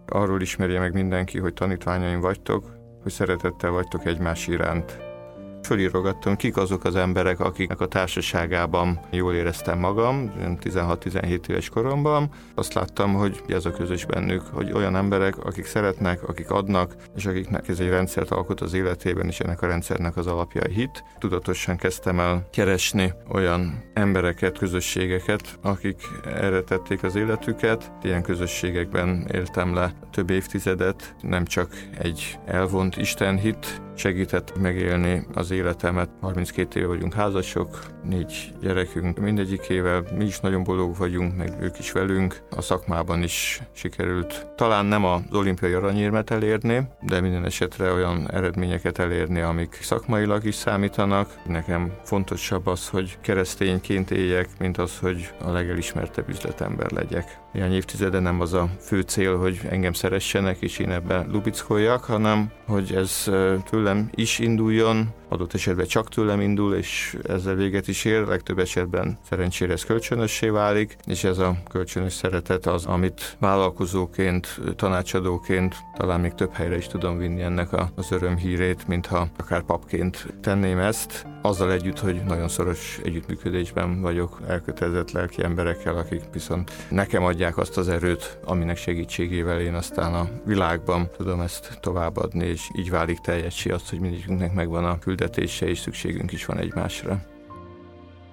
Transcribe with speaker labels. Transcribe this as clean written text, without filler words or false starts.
Speaker 1: arról ismerje meg mindenki, hogy tanítványaim vagytok, hogy szeretettel vagytok egymás iránt. Fölírogattam, kik azok az emberek, akiknek a társaságában jól éreztem magam, 16-17 éves koromban. Azt láttam, hogy ez a közös bennük, hogy olyan emberek, akik szeretnek, akik adnak, és akiknek ez egy rendszert alkot az életében, és ennek a rendszernek az alapja a hit. Tudatosan kezdtem el keresni olyan embereket, közösségeket, akik erre tették az életüket. Ilyen közösségekben éltem le több évtizedet, nem csak egy elvont istenhit segített megélni az életemet. 32 éve vagyunk házasok, 4 gyerekünk, mindegyikével mi is nagyon boldog vagyunk, meg ők is velünk. A szakmában is sikerült talán nem az olimpiai aranyérmet elérni, de minden esetre olyan eredményeket elérni, amik szakmailag is számítanak. Nekem fontosabb az, hogy keresztényként éljek, mint az, hogy a legelismertebb üzletember legyek. Néhány évtizede nem az a fő cél, hogy engem szeressenek, és én ebben lubickoljak, hanem hogy ez tőlem is induljon, adott esetben csak tőlem indul, és ezzel véget is ér, legtöbb esetben szerencsére ez kölcsönössé válik, és ez a kölcsönös szeretet az, amit vállalkozóként, tanácsadóként talán még több helyre is tudom vinni ennek az örömhírét, mintha akár papként tenném ezt, azzal együtt, hogy nagyon szoros együttműködésben vagyok elkötelezett lelki emberekkel, akik viszont nekem adják azt az erőt, aminek segítségével én aztán a világban tudom ezt továbbadni, és így válik teljessé azt, hogy mindegyikünknek megvan a küldetése, és szükségünk is van egymásra.